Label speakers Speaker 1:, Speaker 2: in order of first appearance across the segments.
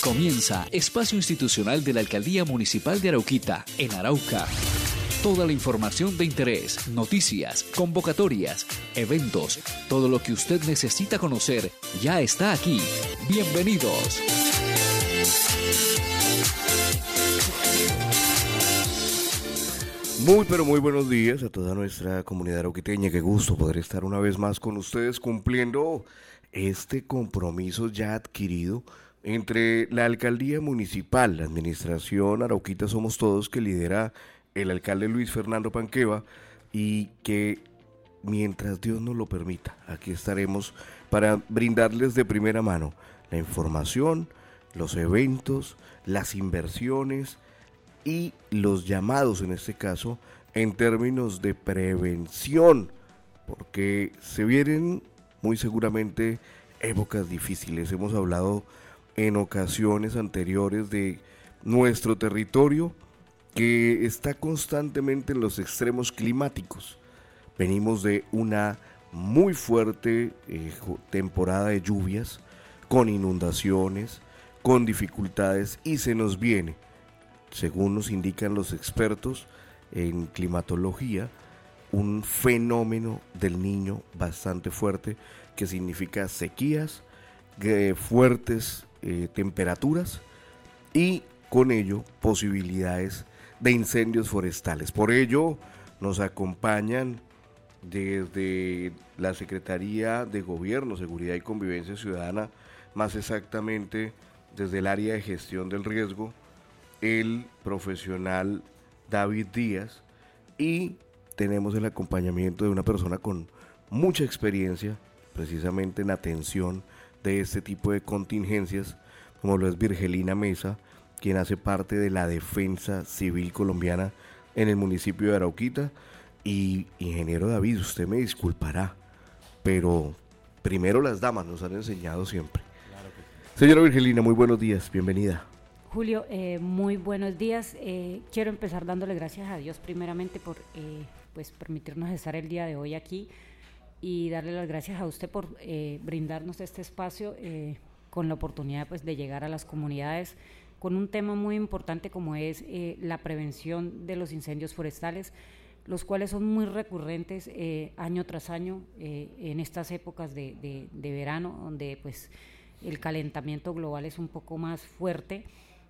Speaker 1: Comienza Espacio Institucional de la Alcaldía Municipal de Arauquita, en Arauca. Toda la información de interés, noticias, convocatorias, eventos, todo lo que usted necesita conocer ya está aquí. Bienvenidos.
Speaker 2: Muy buenos días a toda nuestra comunidad arauquiteña. Qué gusto poder estar una vez más con ustedes cumpliendo este compromiso ya adquirido entre la alcaldía municipal, la administración Arauquita Somos Todos, que lidera el alcalde Luis Fernando Panqueva, y que mientras Dios nos lo permita, aquí estaremos para brindarles de primera mano la información, los eventos, las inversiones y los llamados, en este caso, en términos de prevención, porque se vienen muy seguramente épocas difíciles. Hemos hablado en ocasiones anteriores de nuestro territorio que está constantemente en los extremos climáticos. Venimos de una muy fuerte temporada de lluvias, con inundaciones, con dificultades, y se nos viene, según nos indican los expertos en climatología, un fenómeno del Niño bastante fuerte, que significa sequías, fuertes temperaturas y con ello posibilidades de incendios forestales. Por ello nos acompañan desde la Secretaría de Gobierno, Seguridad y Convivencia Ciudadana, más exactamente desde el área de gestión del riesgo, el profesional David Díaz, y tenemos el acompañamiento de una persona con mucha experiencia precisamente en atención de este tipo de contingencias, como lo es Virgelina Mesa, quien hace parte de la Defensa Civil Colombiana en el municipio de Arauquita. Y ingeniero David, usted me disculpará, pero primero las damas nos han enseñado siempre. Claro que sí. Señora Virgelina, muy buenos días, bienvenida.
Speaker 3: Julio, muy buenos días. Quiero empezar dándole gracias a Dios primeramente por pues permitirnos estar el día de hoy aquí, y darle las gracias a usted por brindarnos este espacio con la oportunidad pues de llegar a las comunidades con un tema muy importante como es la prevención de los incendios forestales, los cuales son muy recurrentes año tras año en estas épocas de verano, donde pues el calentamiento global es un poco más fuerte.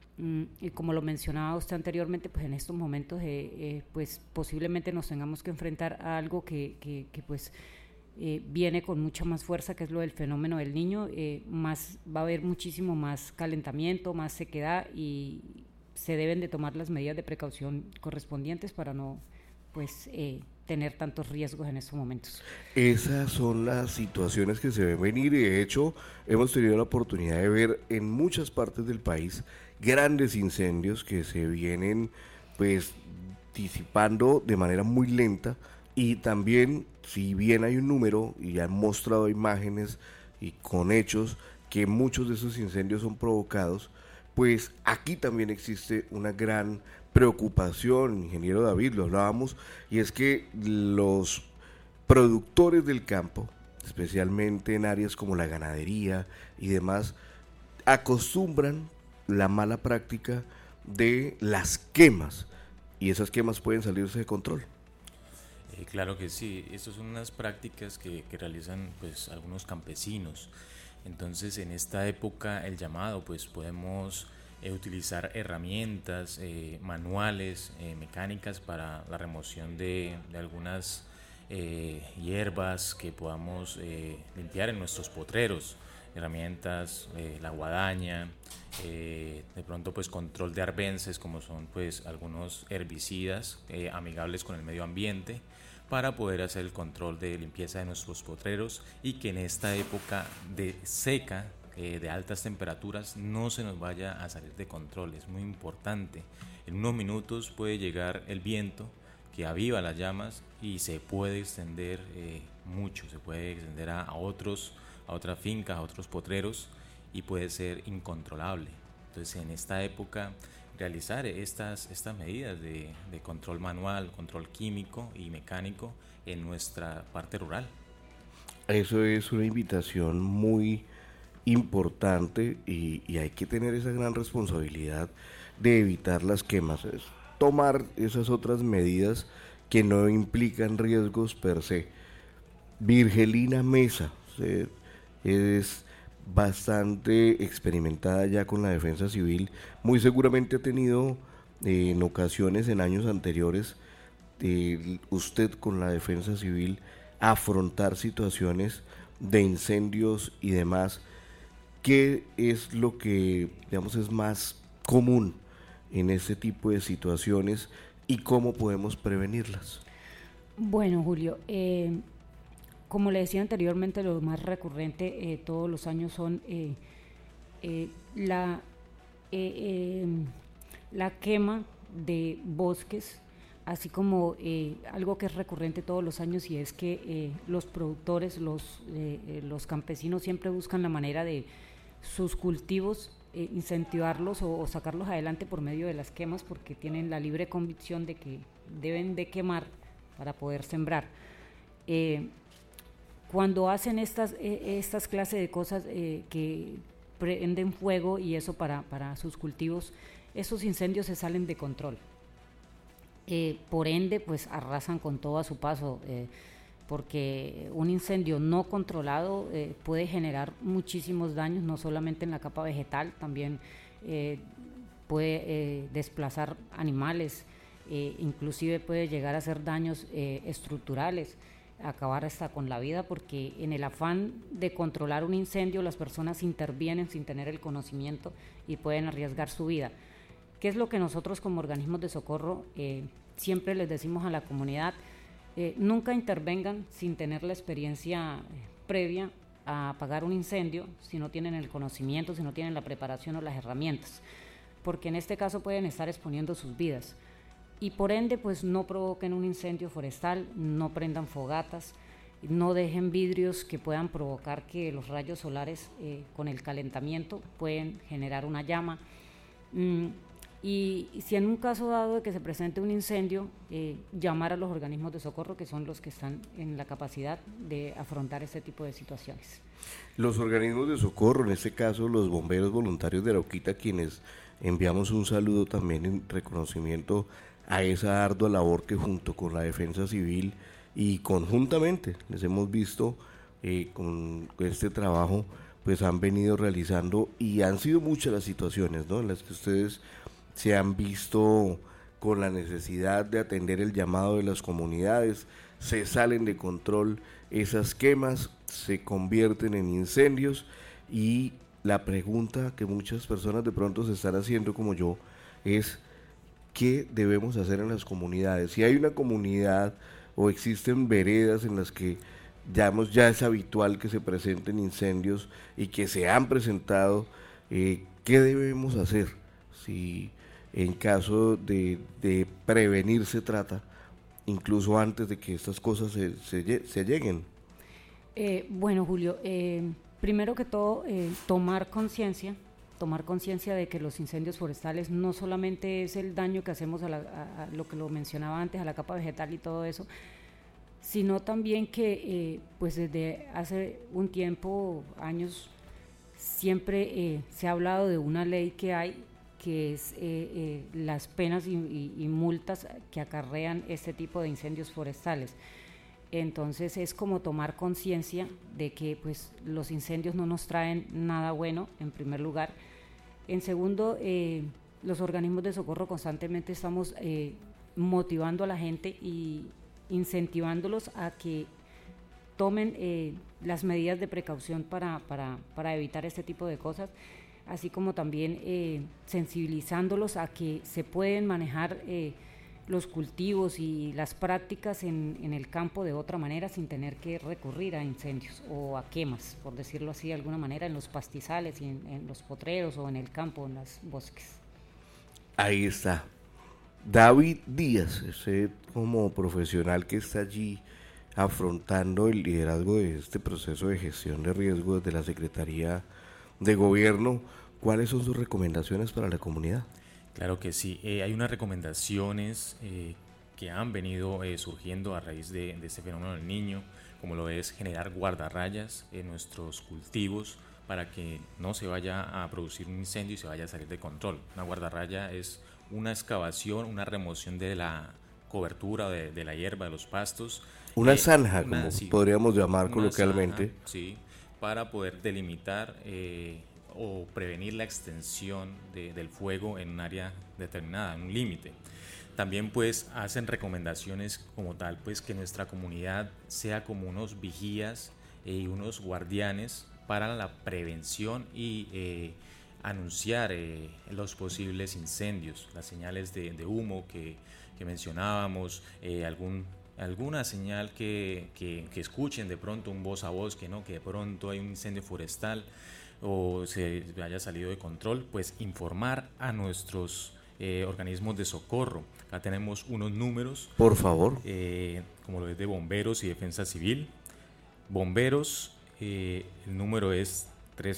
Speaker 3: Y como lo mencionaba usted anteriormente, pues en estos momentos pues posiblemente nos tengamos que enfrentar a algo que pues viene con mucha más fuerza, que es lo del fenómeno del Niño. Va a haber muchísimo más calentamiento, más sequedad, y se deben de tomar las medidas de precaución correspondientes para no pues tener tantos riesgos en estos momentos.
Speaker 2: Esas son las situaciones que se ven venir, y de hecho hemos tenido la oportunidad de ver en muchas partes del país grandes incendios que se vienen pues disipando de manera muy lenta. Y también, si bien hay un número, y ya han mostrado imágenes y con hechos que muchos de esos incendios son provocados, pues aquí también existe una gran preocupación, ingeniero David, lo hablábamos, y es que los productores del campo, especialmente en áreas como la ganadería y demás, acostumbran la mala práctica de las quemas, y esas quemas pueden salirse de control.
Speaker 4: Claro que sí, estas son unas prácticas que realizan pues algunos campesinos. Entonces en esta época el llamado pues podemos utilizar herramientas manuales, mecánicas para la remoción de algunas hierbas que podamos limpiar en nuestros potreros, herramientas, la guadaña, de pronto pues control de arbences, como son pues algunos herbicidas amigables con el medio ambiente, para poder hacer el control de limpieza de nuestros potreros, y que en esta época de seca, de altas temperaturas, no se nos vaya a salir de control. Es muy importante. En unos minutos puede llegar el viento que aviva las llamas y se puede extender mucho, se puede extender a otras fincas, a otros potreros, y puede ser incontrolable. Entonces en esta época realizar estas medidas de control manual, control químico y mecánico en nuestra parte rural.
Speaker 2: Eso es una invitación muy importante y hay que tener esa gran responsabilidad de evitar las quemas, es tomar esas otras medidas que no implican riesgos per se. Virgelina Mesa es bastante experimentada ya con la defensa civil, muy seguramente ha tenido en ocasiones en años anteriores usted con la defensa civil afrontar situaciones de incendios y demás. ¿Qué es lo que, digamos, es más común en este tipo de situaciones y cómo podemos prevenirlas?
Speaker 3: Bueno, Julio, como le decía anteriormente, lo más recurrente todos los años son la, la quema de bosques, así como algo que es recurrente todos los años, y es que los productores, los campesinos siempre buscan la manera de sus cultivos incentivarlos o sacarlos adelante por medio de las quemas, porque tienen la libre convicción de que deben de quemar para poder sembrar. Cuando hacen estas clases de cosas que prenden fuego y eso para sus cultivos, esos incendios se salen de control. Por ende, pues arrasan con todo a su paso, porque un incendio no controlado puede generar muchísimos daños, no solamente en la capa vegetal, también puede desplazar animales, inclusive puede llegar a hacer daños estructurales, acabar hasta con la vida, porque en el afán de controlar un incendio las personas intervienen sin tener el conocimiento y pueden arriesgar su vida. ¿Qué es lo que nosotros como organismos de socorro siempre les decimos a la comunidad? Nunca intervengan sin tener la experiencia previa a apagar un incendio, si no tienen el conocimiento, si no tienen la preparación o las herramientas, porque en este caso pueden estar exponiendo sus vidas. Y por ende, pues no provoquen un incendio forestal, no prendan fogatas, no dejen vidrios que puedan provocar que los rayos solares con el calentamiento pueden generar una llama. Y si en un caso dado de que se presente un incendio, llamar a los organismos de socorro, que son los que están en la capacidad de afrontar este tipo de situaciones.
Speaker 2: Los organismos de socorro, en este caso los bomberos voluntarios de Arauquita, quienes enviamos un saludo también en reconocimiento a esa ardua labor que junto con la defensa civil y conjuntamente les hemos visto con este trabajo, pues han venido realizando, y han sido muchas las situaciones, ¿no?, en las que ustedes se han visto con la necesidad de atender el llamado de las comunidades, se salen de control esas quemas, se convierten en incendios, y la pregunta que muchas personas de pronto se están haciendo como yo es: ¿qué debemos hacer en las comunidades? Si hay una comunidad o existen veredas en las que ya es habitual que se presenten incendios y que se han presentado, ¿qué debemos hacer si en caso de prevenir se trata, incluso antes de que estas cosas se lleguen?
Speaker 3: Bueno, Julio, primero que todo, tomar conciencia de que los incendios forestales no solamente es el daño que hacemos a lo que lo mencionaba antes, a la capa vegetal y todo eso, sino también que pues desde hace un tiempo, años, siempre se ha hablado de una ley que hay, que es las penas y multas que acarrean este tipo de incendios forestales. Entonces es como tomar conciencia de que pues los incendios no nos traen nada bueno, en primer lugar. En segundo, los organismos de socorro constantemente estamos motivando a la gente y incentivándolos a que tomen las medidas de precaución para evitar este tipo de cosas, así como también sensibilizándolos a que se pueden manejar los cultivos y las prácticas en el campo de otra manera, sin tener que recurrir a incendios o a quemas, por decirlo así de alguna manera, en los pastizales y en los potreros o en el campo, en los bosques.
Speaker 2: Ahí está. David Díaz, usted como profesional que está allí afrontando el liderazgo de este proceso de gestión de riesgos de la Secretaría de Gobierno, ¿cuáles son sus recomendaciones para la comunidad?
Speaker 4: Claro que sí, hay unas recomendaciones que han venido surgiendo a raíz de este fenómeno del Niño, como lo es generar guardarrayas en nuestros cultivos para que no se vaya a producir un incendio y se vaya a salir de control. Una guardarraya es una excavación, una remoción de la cobertura de la hierba, de los pastos.
Speaker 2: Una zanja, como
Speaker 4: sí,
Speaker 2: podríamos llamar
Speaker 4: una
Speaker 2: coloquialmente.
Speaker 4: zanja, sí, para poder delimitar o prevenir la extensión del fuego en un área determinada, en un límite. También pues hacen recomendaciones como tal, pues que nuestra comunidad sea como unos vigías y unos guardianes para la prevención y anunciar los posibles incendios, las señales de humo que mencionábamos, alguna señal que escuchen de pronto, un voz a voz, que de pronto hay un incendio forestal o se haya salido de control, pues informar a nuestros organismos de socorro. Acá tenemos unos números,
Speaker 2: por favor,
Speaker 4: como lo es de bomberos y defensa civil. Bomberos, el número es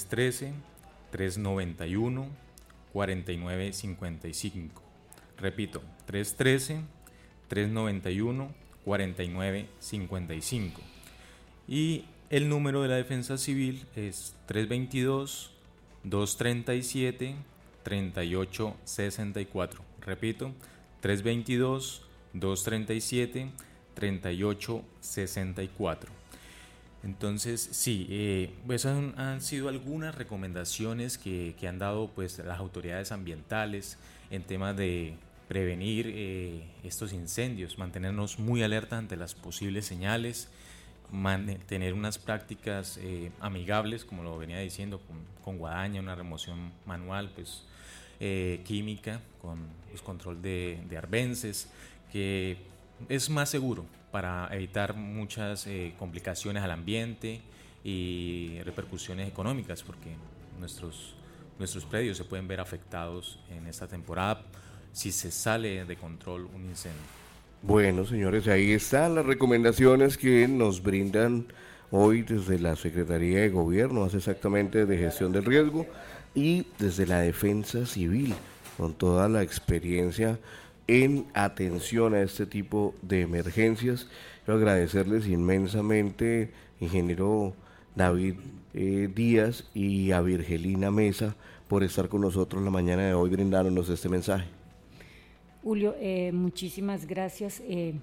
Speaker 4: 313-391-4955. Repito, 313-391-4955. Y el número de la defensa civil es 322-237-3864. Repito, 322-237-3864. Entonces, sí, esas han sido algunas recomendaciones que han dado pues las autoridades ambientales en temas de prevenir estos incendios, mantenernos muy alerta ante las posibles señales, tener unas prácticas amigables, como lo venía diciendo, con guadaña, una remoción manual, pues química, con pues, control de arbences, que es más seguro para evitar muchas complicaciones al ambiente y repercusiones económicas, porque nuestros predios se pueden ver afectados en esta temporada si se sale de control un incendio.
Speaker 2: Bueno, señores, ahí están las recomendaciones que nos brindan hoy desde la Secretaría de Gobierno, más exactamente de Gestión del Riesgo, y desde la Defensa Civil, con toda la experiencia en atención a este tipo de emergencias. Quiero agradecerles inmensamente, ingeniero David Díaz y a Virgelina Mesa, por estar con nosotros la mañana de hoy brindándonos este mensaje.
Speaker 3: Julio, muchísimas gracias.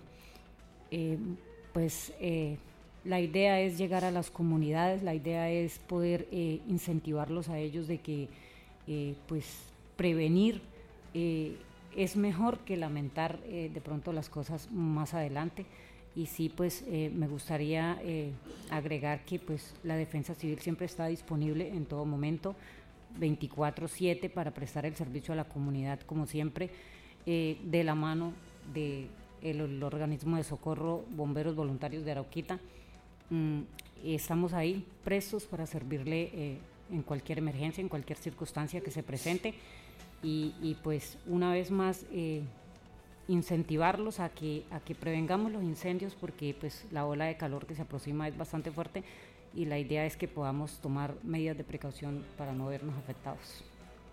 Speaker 3: La idea es llegar a las comunidades, la idea es poder incentivarlos a ellos de que prevenir es mejor que lamentar de pronto las cosas más adelante. Y sí, pues me gustaría agregar que pues la Defensa Civil siempre está disponible en todo momento, 24/7, para prestar el servicio a la comunidad, como siempre, de la mano del organismo de socorro Bomberos Voluntarios de Arauquita. Estamos ahí prestos para servirle en cualquier emergencia, en cualquier circunstancia que se presente, y pues una vez más incentivarlos a que prevengamos los incendios, porque pues la ola de calor que se aproxima es bastante fuerte y la idea es que podamos tomar medidas de precaución para no vernos afectados.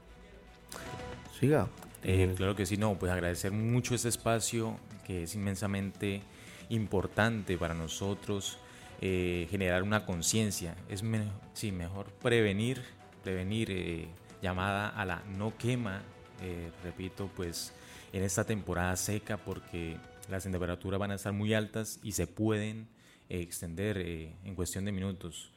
Speaker 2: Siga.
Speaker 4: Claro que sí, pues agradecer mucho este espacio que es inmensamente importante para nosotros, generar una conciencia. Es mejor prevenir, llamada a la no quema, repito, pues en esta temporada seca, porque las temperaturas van a estar muy altas y se pueden extender en cuestión de minutos.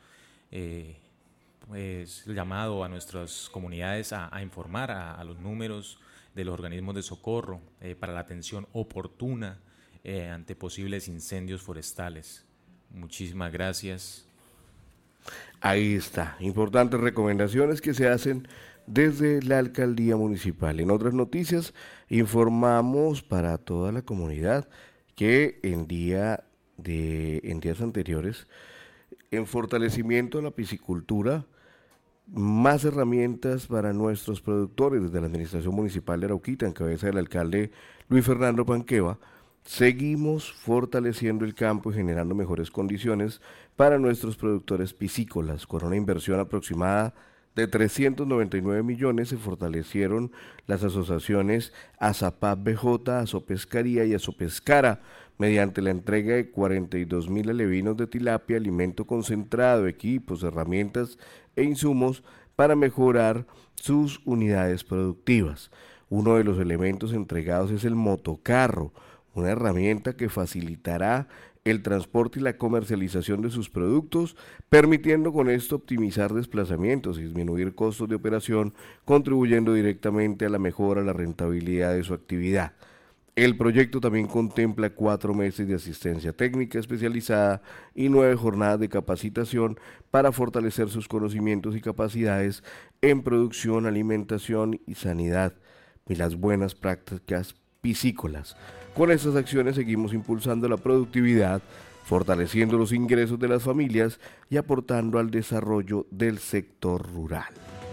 Speaker 4: Pues el llamado a nuestras comunidades a informar a los números de los organismos de socorro para la atención oportuna ante posibles incendios forestales. Muchísimas gracias.
Speaker 2: Ahí está, importantes recomendaciones que se hacen desde la Alcaldía Municipal. En otras noticias, informamos para toda la comunidad que en días anteriores, en fortalecimiento de la piscicultura, más herramientas para nuestros productores. Desde la Administración Municipal de Arauquita, en cabeza del alcalde Luis Fernando Panqueva, seguimos fortaleciendo el campo y generando mejores condiciones para nuestros productores piscícolas, con una inversión aproximada de 399 millones se fortalecieron las asociaciones Azapap BJ, Azopescaría y Azopescara mediante la entrega de 42.000 alevinos de tilapia, alimento concentrado, equipos, herramientas e insumos para mejorar sus unidades productivas. Uno de los elementos entregados es el motocarro, una herramienta que facilitará el transporte y la comercialización de sus productos, permitiendo con esto optimizar desplazamientos y disminuir costos de operación, contribuyendo directamente a la mejora de la rentabilidad de su actividad. El proyecto también contempla 4 meses de asistencia técnica especializada y 9 jornadas de capacitación para fortalecer sus conocimientos y capacidades en producción, alimentación y sanidad y las buenas prácticas piscícolas. Con estas acciones seguimos impulsando la productividad, fortaleciendo los ingresos de las familias y aportando al desarrollo del sector rural.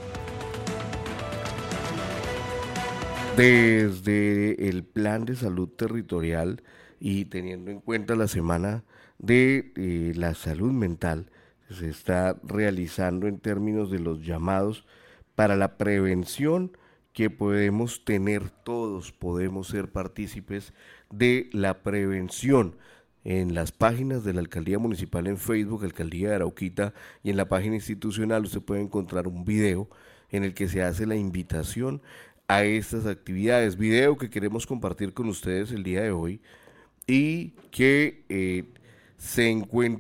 Speaker 2: Desde el Plan de Salud Territorial y teniendo en cuenta la Semana de la Salud Mental, se está realizando en términos de los llamados para la prevención que podemos tener todos, podemos ser partícipes de la prevención. En las páginas de la Alcaldía Municipal en Facebook, Alcaldía de Arauquita, y en la página institucional usted puede encontrar un video en el que se hace la invitación a estas actividades, video que queremos compartir con ustedes el día de hoy y que se encuentra